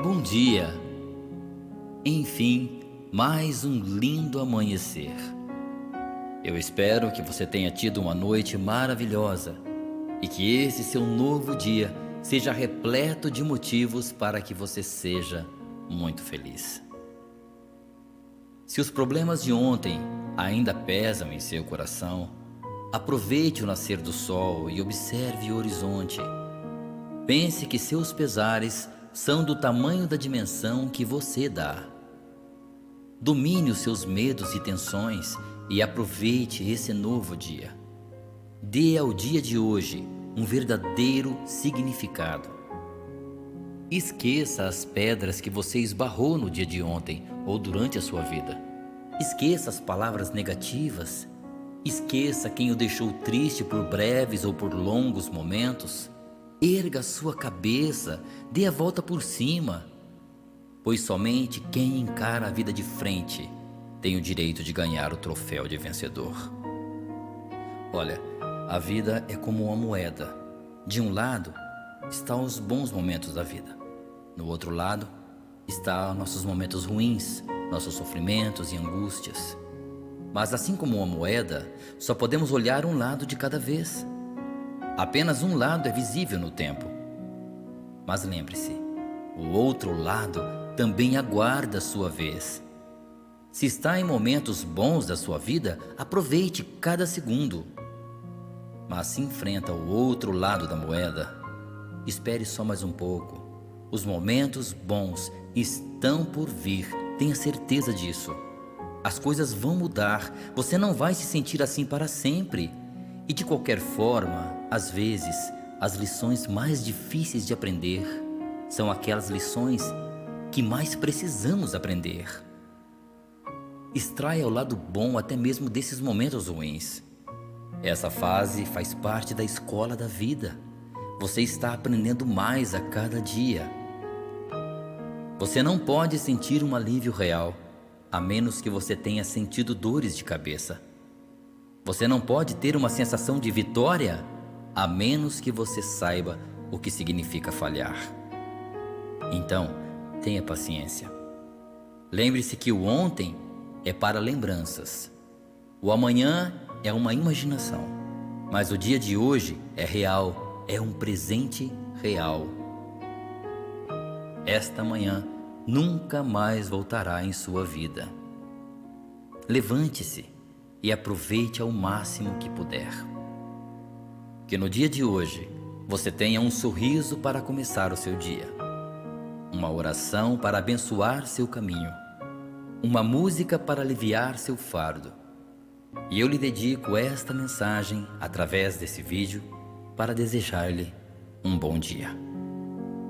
Bom dia! Enfim, mais um lindo amanhecer. Eu espero que você tenha tido uma noite maravilhosa e que esse seu novo dia seja repleto de motivos para que você seja muito feliz. Se os problemas de ontem ainda pesam em seu coração, aproveite o nascer do sol e observe o horizonte. Pense que seus pesares são do tamanho da dimensão que você dá. Domine os seus medos e tensões e aproveite esse novo dia. Dê ao dia de hoje um verdadeiro significado. Esqueça as pedras que você esbarrou no dia de ontem ou durante a sua vida. Esqueça as palavras negativas. Esqueça quem o deixou triste por breves ou por longos momentos. Erga sua cabeça, dê a volta por cima, pois somente quem encara a vida de frente tem o direito de ganhar o troféu de vencedor. Olha, a vida é como uma moeda. De um lado estão os bons momentos da vida. No outro lado estão nossos momentos ruins, nossos sofrimentos e angústias. Mas assim como uma moeda, só podemos olhar um lado de cada vez. Apenas um lado é visível no tempo. Mas lembre-se, o outro lado também aguarda a sua vez. Se está em momentos bons da sua vida, aproveite cada segundo. Mas se enfrenta o outro lado da moeda, espere só mais um pouco. Os momentos bons estão por vir, tenha certeza disso. As coisas vão mudar, você não vai se sentir assim para sempre. E de qualquer forma, às vezes, as lições mais difíceis de aprender são aquelas lições que mais precisamos aprender. Extraia o lado bom até mesmo desses momentos ruins. Essa fase faz parte da escola da vida. Você está aprendendo mais a cada dia. Você não pode sentir um alívio real, a menos que você tenha sentido dores de cabeça. Você não pode ter uma sensação de vitória, a menos que você saiba o que significa falhar. Então, tenha paciência. Lembre-se que o ontem é para lembranças. O amanhã é uma imaginação. Mas o dia de hoje é real, é um presente real. Esta manhã nunca mais voltará em sua vida. Levante-se e aproveite ao máximo que puder. Que no dia de hoje você tenha um sorriso para começar o seu dia, uma oração para abençoar seu caminho, uma música para aliviar seu fardo. E eu lhe dedico esta mensagem através desse vídeo para desejar-lhe um bom dia.